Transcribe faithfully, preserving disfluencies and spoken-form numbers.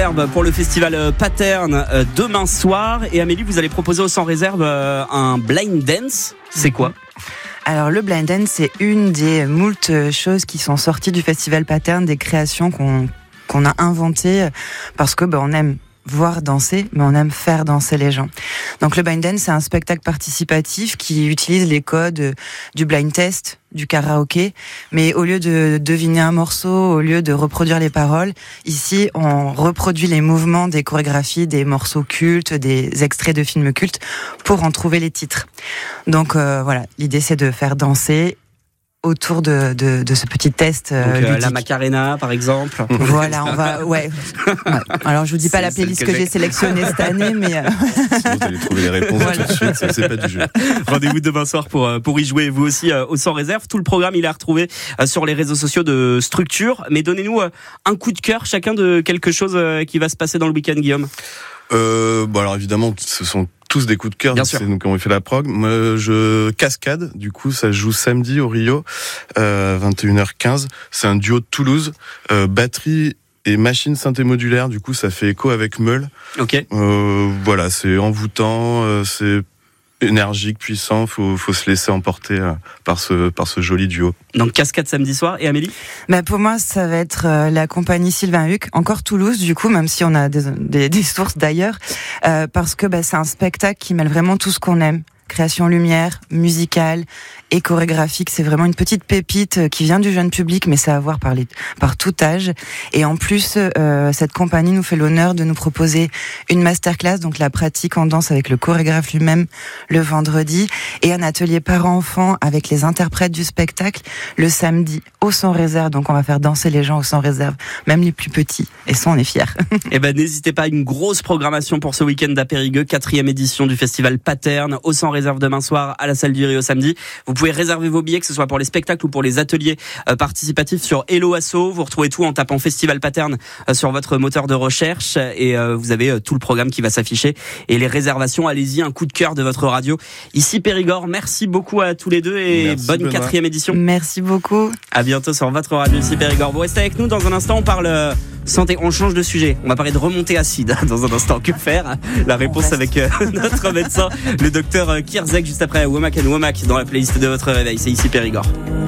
Pour le festival Pattern demain soir. Et Amélie, vous allez proposer au Sans Réserve un blind dance. C'est quoi ? Alors le blind dance, c'est une des moult choses qui sont sorties du festival Pattern, des créations qu'on, qu'on a inventées parce que bah, on aime voir danser, mais on aime faire danser les gens. Donc le blind dance, c'est un spectacle participatif qui utilise les codes du blind test, du karaoké, mais au lieu de deviner un morceau, au lieu de reproduire les paroles, ici on reproduit les mouvements des chorégraphies, des morceaux cultes, des extraits de films cultes pour en trouver les titres. Donc euh, voilà, l'idée c'est de faire danser autour de, de, de ce petit test euh, Donc, euh, ludique. la Macarena par exemple. Voilà, on va, ouais. ouais. Alors je vous dis pas c'est, la playlist que, que j'ai sélectionnée cette année, mais euh... sinon vous allez trouver les réponses voilà. tout de suite. C'est, c'est pas du jeu. Rendez-vous demain soir pour pour y jouer. Vous aussi euh, au Sans Réserve. Tout le programme il est à retrouver euh, sur les réseaux sociaux de Structure. Mais donnez-nous euh, un coup de cœur chacun de quelque chose euh, qui va se passer dans le week-end, Guillaume. Euh, bon alors évidemment, ce sont tous des coups de cœur. Bien sûr. C'est nous qui avons fait la prog. Moi, je Cascade. Du coup, ça joue samedi au Rio, euh, vingt et une heures quinze. C'est un duo de Toulouse, euh, batterie et machine synthé modulaire. Du coup, ça fait écho avec Meul. Ok. Euh, voilà, c'est envoûtant, euh, c'est énergique, puissant. Faut, faut se laisser emporter euh, par ce, par ce joli duo. Donc Cascade samedi soir. Et Amélie ? Bah pour moi, ça va être euh, la compagnie Sylvain Huc, encore Toulouse du coup, même si on a des, des, des sources d'ailleurs, euh, parce que bah, c'est un spectacle qui mêle vraiment tout ce qu'on aime. Création lumière, musicale et chorégraphique. C'est vraiment une petite pépite qui vient du jeune public, mais c'est à voir par, les, par tout âge. Et en plus, euh, cette compagnie nous fait l'honneur de nous proposer une masterclass, donc la pratique en danse avec le chorégraphe lui-même le vendredi, et un atelier parents-enfants avec les interprètes du spectacle le samedi au Sans Réserve. Donc on va faire danser les gens au Sans Réserve, même les plus petits. Et ça, on est fiers. Eh ben, n'hésitez pas, une grosse programmation pour ce week-end à Périgueux, quatrième édition du festival Pattern au Sans Réserve demain soir à la salle du Rio samedi. Vous pouvez réserver vos billets, que ce soit pour les spectacles ou pour les ateliers euh, participatifs sur Hello Asso. Vous retrouvez tout en tapant Festival Pattern euh, sur votre moteur de recherche et euh, vous avez euh, tout le programme qui va s'afficher et les réservations. Allez-y, un coup de cœur de votre radio ici Périgord. Merci beaucoup à tous les deux et Merci bonne Benoît. quatrième édition. Merci beaucoup. À bientôt sur votre radio ici Périgord. Vous restez avec nous dans un instant. On parle euh, santé. On change de sujet. On va parler de remontée acide dans un instant. Que faire ? La réponse avec euh, notre médecin, le docteur Kirzek, juste après Womack and Womack dans la playlist de votre réveil. C'est ici Périgord.